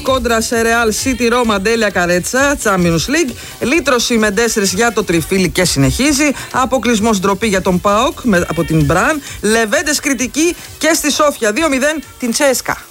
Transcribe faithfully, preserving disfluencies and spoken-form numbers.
Κόντρα σε Real City Roma Ντέλια Καρέτσα, Champions League. Λύτρωση με τέσσερις για το τριφύλι και συνεχίζει. Αποκλεισμός ντροπή για τον ΠΑΟΚ από την Μπραν. Λεβέντες κριτική και στη Σόφια δύο μηδέν την Τσέσκα.